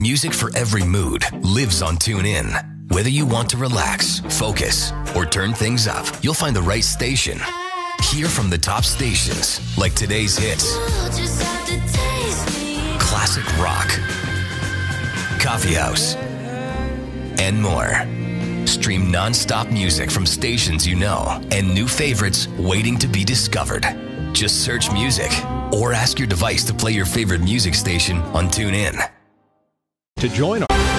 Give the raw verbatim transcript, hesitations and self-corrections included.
Music for every mood lives on TuneIn. Whether you want to relax, focus, or turn things up, you'll find the right station. Hear from the top stations like today's hits, classic rock, coffee house, and more. Stream non-stop music from stations you know and new favorites waiting to be discovered. Just search music or ask your device to play your favorite music station on TuneIn. To join our